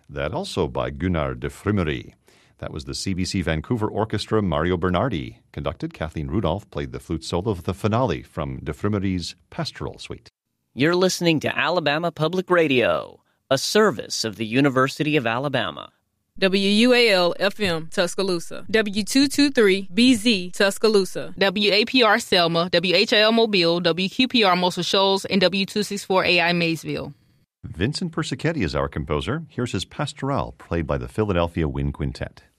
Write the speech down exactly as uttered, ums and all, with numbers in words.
that also by Gunnar de Frumery. That was the C B C Vancouver Orchestra. Mario Bernardi conducted. Kathleen Rudolph played the flute solo of the finale from de Frumery's Pastoral Suite. You're listening to Alabama Public Radio, a service of the University of Alabama. W U A L F M Tuscaloosa, W two twenty-three B Z Tuscaloosa, W A P R Selma, W H I L Mobile, W Q P R Muscle Shoals, and W two sixty-four A I Maysville. Vincent Persichetti is our composer. Here's his Pastoral, played by the Philadelphia Wind Quintet.